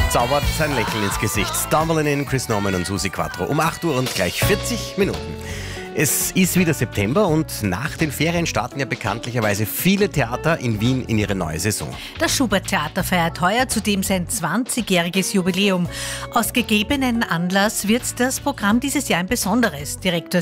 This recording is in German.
zaubert sein Lächeln ins Gesicht. Stumbling in Chris Norman und Susi Quattro um 8 Uhr und gleich 40 Minuten. Es ist wieder September und nach den Ferien starten ja bekanntlicherweise viele Theater in Wien in ihre neue Saison. Das Schubert-Theater feiert heuer zudem sein 20-jähriges Jubiläum. Aus gegebenen Anlass wird das Programm dieses Jahr ein besonderes. Direktor